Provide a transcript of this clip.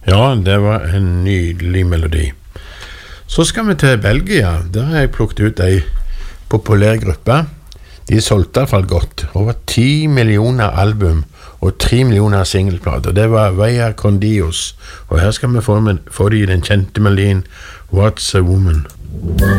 Ja, det var en nydelig melodi. Så skal vi til Belgia. Der har jeg plukket ut en populær gruppe. De solgte i hvert fall godt. Over 10 millioner album og 3 millioner singleplater. Det var Vaya con Dios. Og her skal vi få de den kjente melodien What's a Woman?